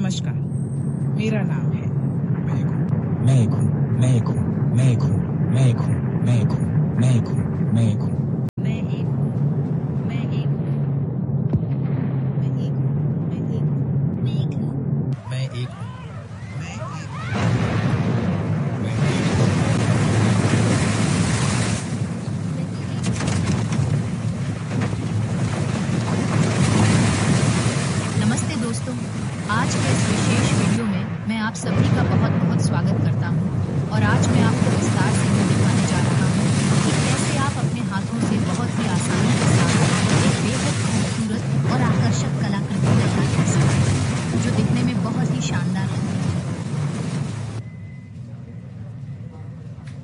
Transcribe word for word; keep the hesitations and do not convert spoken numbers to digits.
नमस्कार, मेरा नाम है मैं एक हूँ मैं एक हूँ मैं एक हूँ मैं एक हूँ मैं एक हूँ मैं एक हूँ मैं एक हूँ मैं एक हूँ